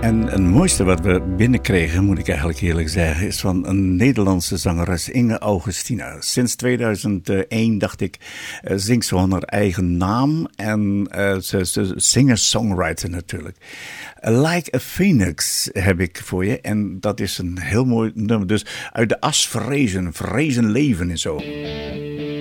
En het mooiste wat we binnenkregen, moet ik eigenlijk eerlijk zeggen, is van een Nederlandse zangeres, Inge Augustina. Sinds 2001, dacht ik, zingt ze onder haar eigen naam en ze singer-songwriter natuurlijk. Like a Phoenix heb ik voor je en dat is een heel mooi nummer. Dus uit de as vrezen leven en zo.